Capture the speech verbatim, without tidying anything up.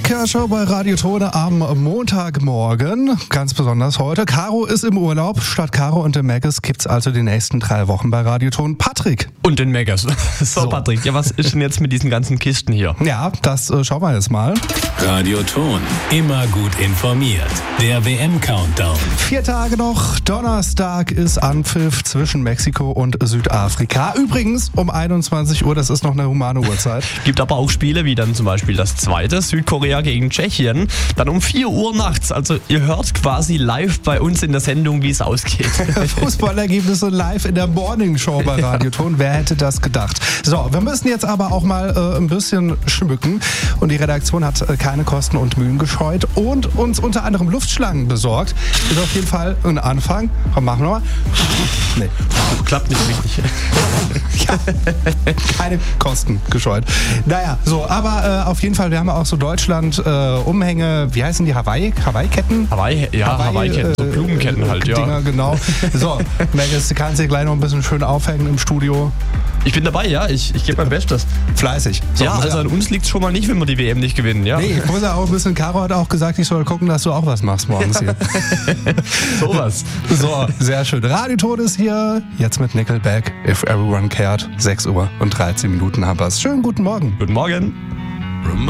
Kerscher bei Radio Tone am Montagmorgen. Ganz besonders heute. Caro ist im Urlaub. Statt Caro und dem Megas gibt's also die nächsten drei Wochen bei Radio Ton Patrick. Und den Megas. So, So. Patrick, ja, was ist denn jetzt mit diesen ganzen Kisten hier? Ja, das äh, schauen wir jetzt mal. Radio Ton, immer gut informiert. Der W M-Countdown. Vier Tage noch. Donnerstag ist Anpfiff zwischen Mexiko und Südafrika. Übrigens um einundzwanzig Uhr, das ist noch eine humane Uhrzeit. Gibt aber auch Spiele wie dann zum Beispiel das zweite, Südkorea gegen Tschechien, dann um vier Uhr nachts. Also ihr hört quasi live bei uns in der Sendung, wie es ausgeht. Fußballergebnisse live in der Morning Show bei Radio Ton. Wer hätte das gedacht? So, wir müssen jetzt aber auch mal äh, ein bisschen schmücken. Und die Redaktion hat äh, keine Kosten und Mühen gescheut und uns unter anderem Luftschlangen besorgt. Ist auf jeden Fall ein Anfang. Komm, machen wir mal. Nee. Klappt nicht richtig. Ja, keine Kosten gescheut. Naja, so, aber äh, auf jeden Fall, wir haben auch so Deutschland-Umhänge, wie heißen die? Hawaii? Hawaii-Ketten? Hawaii, ja, Hawaii-Ketten, so Blumenketten halt, ja. Dinger, genau. So, Megas, du kannst dir gleich noch ein bisschen schön aufhängen im Studio. Ich bin dabei, ja, ich, ich gebe mein Bestes. Fleißig. So, Ja, muss also an uns liegt es schon mal nicht, wenn wir die W M nicht gewinnen, ja. Nee, ich muss ja auch ein bisschen, Caro hat auch gesagt, ich soll gucken, dass du auch was machst morgens hier. Sowas. So, sehr schön. Radio Ton ist hier, jetzt mit Nickelback, If Everyone Cared, sechs Uhr und dreizehn Minuten haben wir es. Schönen guten Morgen. Guten Morgen.